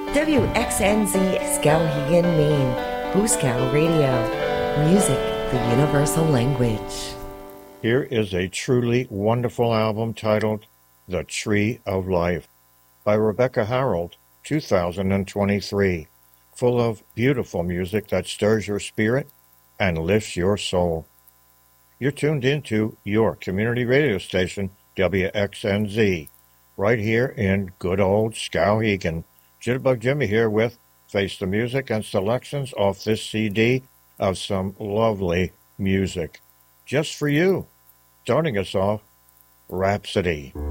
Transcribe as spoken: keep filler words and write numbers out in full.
W X N Z Skowhegan, Maine. Booskow Radio. Music, the universal language. Here is a truly wonderful album titled The Tree of Life by Rebecca Harold, two thousand twenty-three, full of beautiful music that stirs your spirit and lifts your soul. You're tuned into your community radio station, W X N Z, right here in good old Skowhegan. Jitterbug Jimmy here with Face the Music and selections off this C D of some lovely music. Just for you. Starting us off, Rhapsody.